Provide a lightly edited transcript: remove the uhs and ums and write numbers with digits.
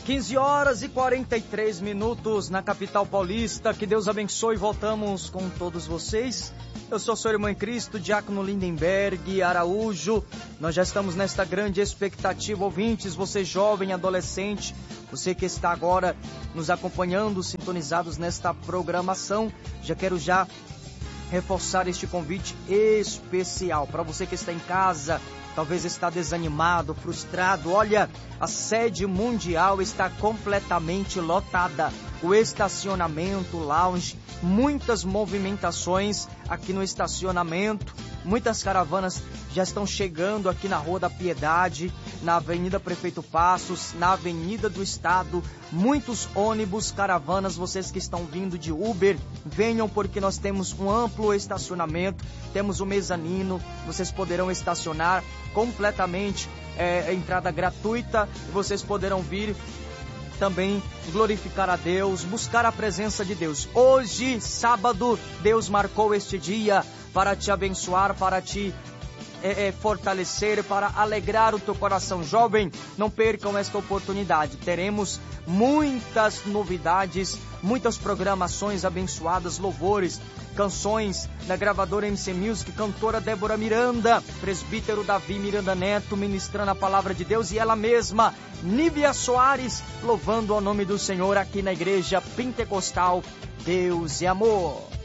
15 horas e 43 minutos na capital paulista. Que Deus abençoe. Voltamos com todos vocês. Eu sou seu irmão em Cristo, Diácono Lindenberg Araújo. Nós já estamos nesta grande expectativa, ouvintes, você jovem, adolescente, você que está agora nos acompanhando, sintonizados nesta programação. Já quero reforçar este convite especial para você que está em casa, talvez está desanimado, frustrado. Olha, a sede mundial está completamente lotada. O estacionamento, lounge, muitas movimentações aqui no estacionamento. Muitas caravanas já estão chegando aqui na Rua da Piedade, na Avenida Prefeito Passos, na Avenida do Estado. Muitos ônibus, caravanas, vocês que estão vindo de Uber, venham porque nós temos um amplo estacionamento, temos um mezanino, vocês poderão estacionar completamente, entrada gratuita, e vocês poderão vir também glorificar a Deus, buscar a presença de Deus. Hoje, sábado, Deus marcou este dia para te abençoar, para te fortalecer, para alegrar o teu coração. Jovem, não percam esta oportunidade. Teremos muitas novidades, muitas programações abençoadas, louvores, canções da gravadora MC Music, cantora Débora Miranda, presbítero Davi Miranda Neto, ministrando a palavra de Deus, e ela mesma, Nívia Soares, louvando ao nome do Senhor aqui na Igreja Pentecostal Deus e Amor.